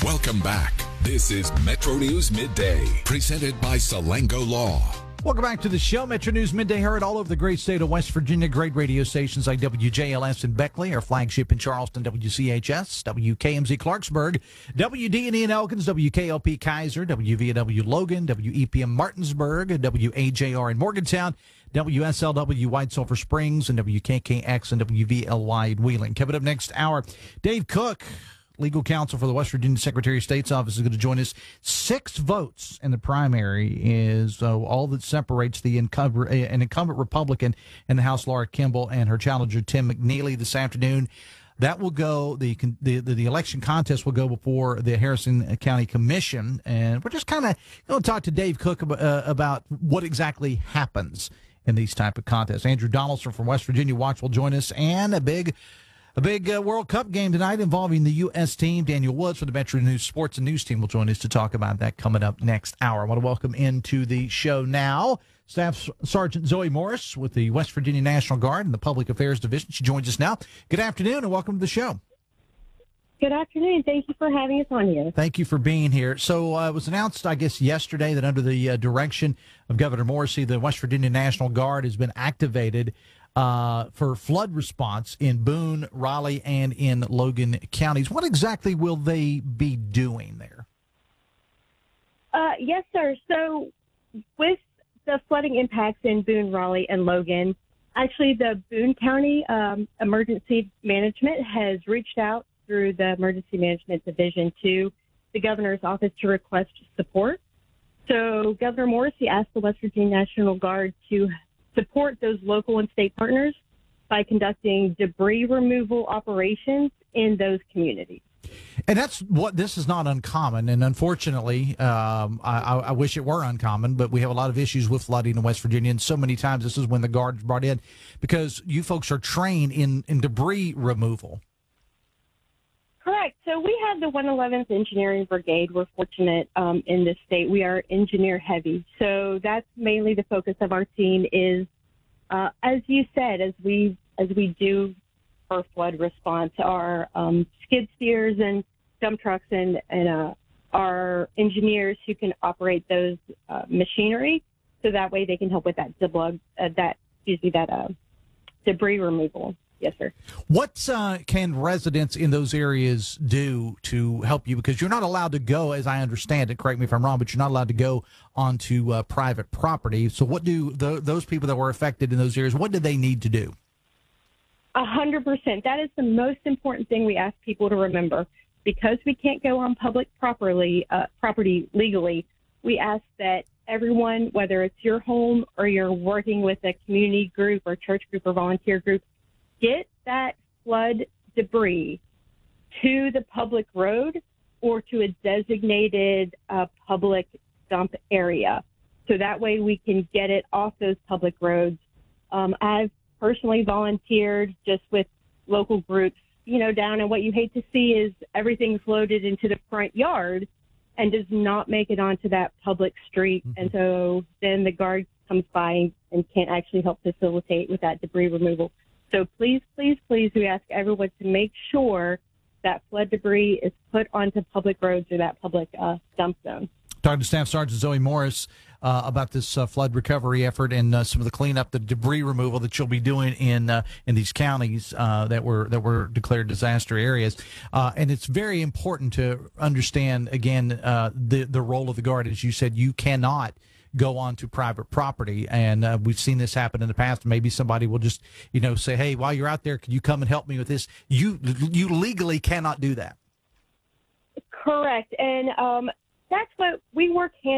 Welcome back. This is Metro News Midday, presented by Salango Law. Welcome back to the show. Metro News Midday heard all over the great state of West Virginia. Great radio stations like WJLS in Beckley, our flagship in Charleston, WCHS, WKMZ Clarksburg, WD&E in Elkins, WKLP Kaiser, WVW Logan, WEPM Martinsburg, WAJR in Morgantown, WSLW White Sulphur Springs, and WKKX and WVLY in Wheeling. Coming up next hour, Dave Cook, legal counsel for the West Virginia Secretary of State's office, is going to join us. 6 votes in the primary is all that separates an incumbent Republican in the House, Laura Kimball, and her challenger, Tim McNeely, this afternoon. That will go, the election contest will go before the Harrison County Commission, and we're just kind of going to talk to Dave Cook about what exactly happens in these type of contests. Andrew Donaldson from West Virginia Watch will join us, and a big World Cup game tonight involving the U.S. team. Daniel Woods from the Metro News Sports and News team will join us to talk about that coming up next hour. I want to welcome into the show now Staff Sergeant Zoe Morris with the West Virginia National Guard and the Public Affairs Division. She joins us now. Good afternoon and welcome to the show. Good afternoon. Thank you for having us on here. Thank you for being here. So it was announced, I guess, yesterday that under the direction of Governor Morrisey, the West Virginia National Guard has been activated for flood response in Boone, Raleigh, and in Logan counties. What exactly will they be doing there? Yes, sir. So with the flooding impacts in Boone, Raleigh, and Logan, actually the Boone County Emergency Management has reached out through the Emergency Management Division to the governor's office to request support. So Governor Morrisey asked the West Virginia National Guard to support those local and state partners by conducting debris removal operations in those communities. And this is not uncommon. And unfortunately, I wish it were uncommon, but we have a lot of issues with flooding in West Virginia. And so many times this is when the Guard is brought in because you folks are trained in debris removal. Correct. So we have the 111th Engineering Brigade. We're fortunate in this state. We are engineer heavy. So that's mainly the focus of our team is, as you said, as we do our flood response, our skid steers and dump trucks and our engineers who can operate those machinery. So that way they can help with that debris removal. Yes, sir. What can residents in those areas do to help you? Because you're not allowed to go, as I understand it, correct me if I'm wrong, but you're not allowed to go onto private property. So what do those people that were affected in those areas, what do they need to do? 100%. That is the most important thing we ask people to remember. Because we can't go on public property legally, we ask that everyone, whether it's your home or you're working with a community group or church group or volunteer group, get that flood debris to the public road or to a designated public dump area. So that way we can get it off those public roads. I've personally volunteered just with local groups, down, and what you hate to see is everything's loaded into the front yard and does not make it onto that public street. Mm-hmm. And so then the Guard comes by and can't actually help facilitate with that debris removal. So please, please, please, we ask everyone to make sure that flood debris is put onto public roads or that public dump zone. Talking to Staff Sergeant Zoe Morris about this flood recovery effort and some of the cleanup, the debris removal that you'll be doing in these counties that were declared disaster areas. And it's very important to understand, again, the role of the Guard. As you said, you cannot go on to private property, and we've seen this happen in the past. Maybe somebody will just say, hey, while you're out there, can you come and help me with this? You legally cannot do that. Correct. And that's what we work hand